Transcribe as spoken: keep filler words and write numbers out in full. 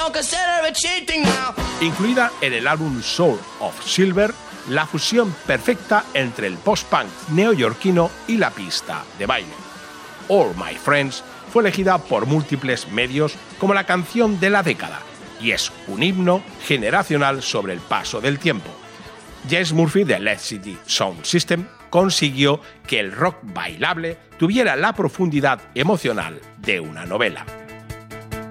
Incluida en el álbum Soul of Silver, la fusión perfecta entre el post-punk neoyorquino y la pista de baile. All My Friends fue elegida por múltiples medios como la canción de la década y es un himno generacional sobre el paso del tiempo. Jess Murphy de Lead City Sound System consiguió que el rock bailable tuviera la profundidad emocional de una novela.